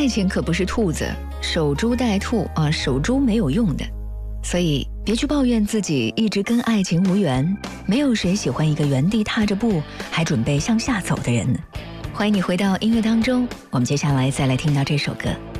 爱情可不是兔子，守株待兔啊，守株没有用的。所以别去抱怨自己一直跟爱情无缘，没有谁喜欢一个原地踏着步还准备向下走的人呢。欢迎你回到音乐当中，我们接下来再来听到这首歌。